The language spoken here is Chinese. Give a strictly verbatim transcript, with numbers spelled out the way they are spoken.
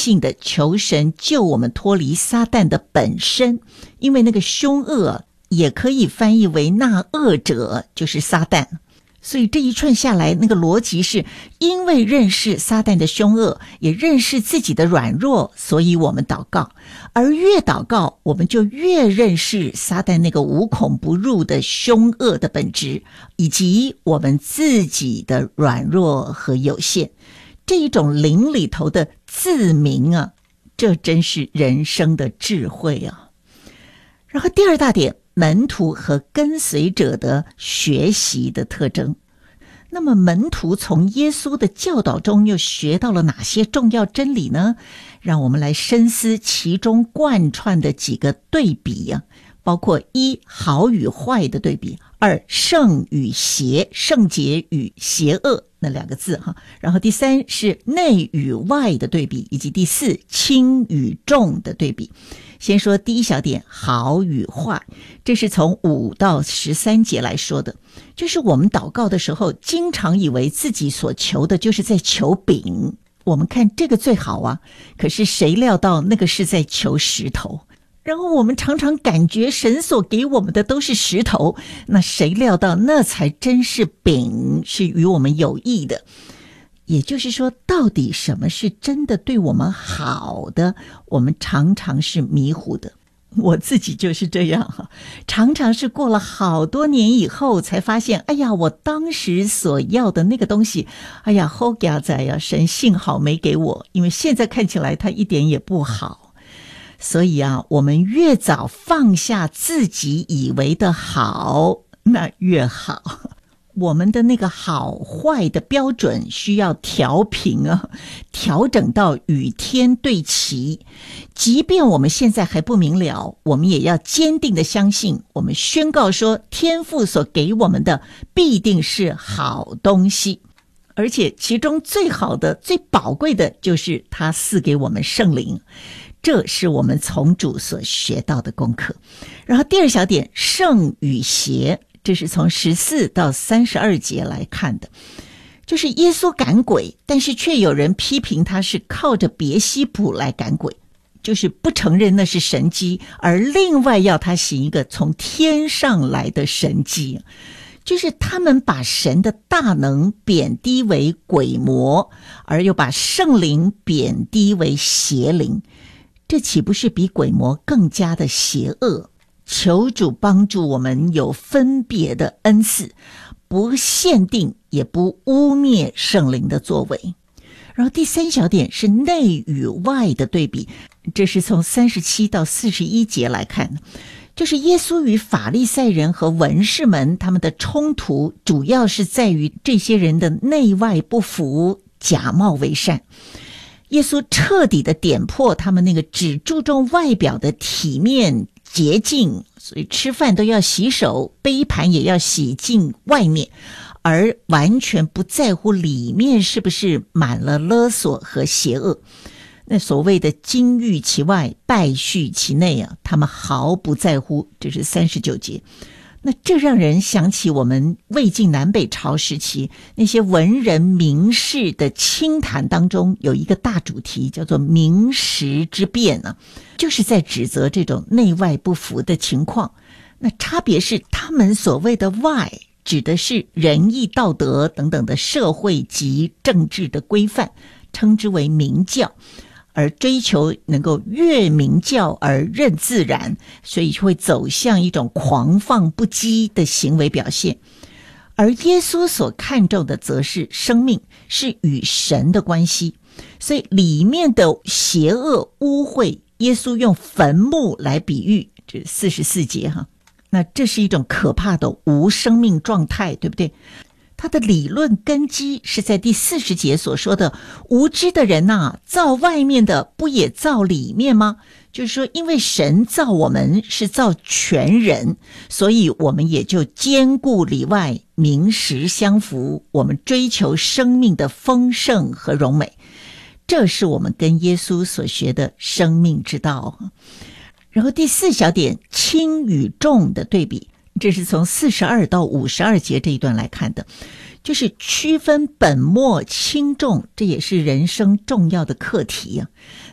性的求神救我们脱离撒旦的本身，因为那个凶恶也可以翻译为那恶者，就是撒旦。所以这一串下来，那个逻辑是因为认识撒旦的凶恶，也认识自己的软弱，所以我们祷告。而越祷告，我们就越认识撒旦那个无孔不入的凶恶的本质，以及我们自己的软弱和有限。这一种灵里头的自明啊，这真是人生的智慧啊。然后第二大点，门徒和跟随者的学习的特征。那么门徒从耶稣的教导中又学到了哪些重要真理呢？让我们来深思其中贯穿的几个对比啊，包括一，好与坏的对比；二，圣与邪，圣洁与邪恶那两个字哈。然后第三是内与外的对比，以及第四，轻与重的对比。先说第一小点，好与坏，这是从五到十三节来说的。就是我们祷告的时候，经常以为自己所求的就是在求饼，我们看这个最好啊，可是谁料到那个是在求石头。然后我们常常感觉神所给我们的都是石头，那谁料到那才真是饼，是与我们有益的。也就是说，到底什么是真的对我们好的，我们常常是迷糊的。我自己就是这样，常常是过了好多年以后才发现，哎呀，我当时所要的那个东西，哎呀，好家在呀，神幸好没给我，因为现在看起来它一点也不好。所以啊，我们越早放下自己以为的好，那越好。我们的那个好坏的标准需要调平啊，调整到与天对齐。即便我们现在还不明了，我们也要坚定的相信，我们宣告说，天父所给我们的必定是好东西，而且其中最好的、最宝贵的就是他赐给我们圣灵。这是我们从主所学到的功课。然后第二小点，圣与邪，这是从十四到三十二节来看的。就是耶稣赶鬼，但是却有人批评他是靠着别西卜来赶鬼，就是不承认那是神迹，而另外要他行一个从天上来的神迹。就是他们把神的大能贬低为鬼魔，而又把圣灵贬低为邪灵，这岂不是比鬼魔更加的邪恶？求主帮助我们有分别的恩赐，不限定也不污蔑圣灵的作为。然后第三小点是内与外的对比，这是从三十七到四十一节来看的。就是耶稣与法利赛人和文士们他们的冲突，主要是在于这些人的内外不符，假冒为善。耶稣彻底的点破他们那个只注重外表的体面洁净，所以吃饭都要洗手，杯盘也要洗净外面，而完全不在乎里面是不是满了勒索和邪恶。那所谓的金玉其外，败絮其内啊，他们毫不在乎。这是三十九节。那这让人想起我们魏晋南北朝时期那些文人名士的清谈当中，有一个大主题叫做名实之辩啊，就是在指责这种内外不符的情况。那差别是他们所谓的外，指的是仁义道德等等的社会及政治的规范，称之为明教，而追求能够越明教而任自然，所以会走向一种狂放不羁的行为表现。而耶稣所看重的则是生命，是与神的关系，所以里面的邪恶污秽，耶稣用坟墓来比喻，这四十四节哈。那这是一种可怕的无生命状态，对不对？他的理论根基是在第四十节所说的，无知的人啊，造外面的不也造里面吗？就是说，因为神造我们是造全人，所以我们也就兼顾里外，名实相符，我们追求生命的丰盛和荣美。这是我们跟耶稣所学的生命之道。然后第四小点，轻与重的对比，这是从四十二到五十二节这一段来看的，就是区分本末轻重，这也是人生重要的课题啊。